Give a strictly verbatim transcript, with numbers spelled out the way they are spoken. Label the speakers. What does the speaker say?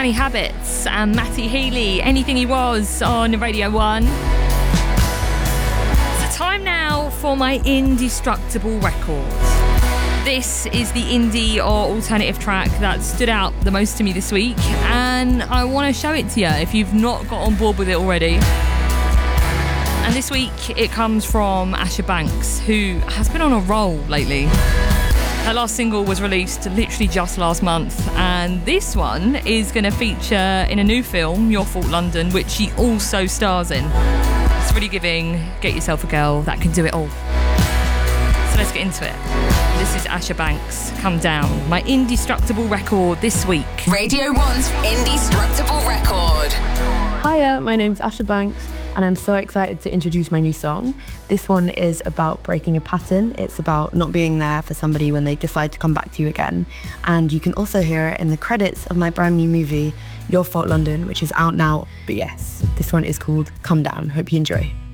Speaker 1: Tiny Habits and Matty Healy, Anything He Was on Radio one. It's time now for my indestructible record. This is the indie or alternative track that stood out the most to me this week, and I want to show it to you if you've not got on board with it already. And this week it comes from Asher Banks, who has been on a roll lately. Her last single was released literally just last month, and this one is going to feature in a new film, Your Fault London, which she also stars in. It's really giving, get yourself a girl that can do it all. So let's get into it. This is Asher Banks, Come Down, my indestructible record this week.
Speaker 2: Radio one's indestructible record.
Speaker 3: Hiya, my name's Asher Banks, and I'm so excited to introduce my new song. This one is about breaking a pattern. It's about not being there for somebody when they decide to come back to you again. And you can also hear it in the credits of my brand new movie, Your Fault London, which is out now. But yes, this one is called Come Down. Hope you enjoy.